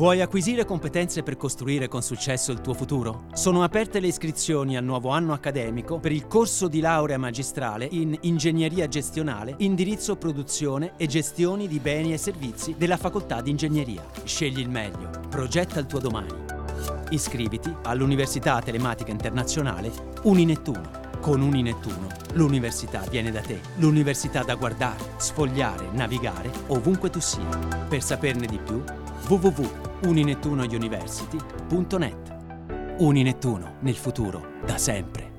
Vuoi acquisire competenze per costruire con successo il tuo futuro? Sono aperte le iscrizioni al nuovo anno accademico per il corso di laurea magistrale in Ingegneria Gestionale, indirizzo produzione e gestioni di beni e servizi della Facoltà di Ingegneria. Scegli il meglio, progetta il tuo domani. Iscriviti all'Università Telematica Internazionale Uninettuno. Con Uninettuno l'università viene da te, l'università da guardare, sfogliare, navigare ovunque tu sia. Per saperne di più, www.uninettunouniversity.net. Uninettuno, nel futuro, da sempre.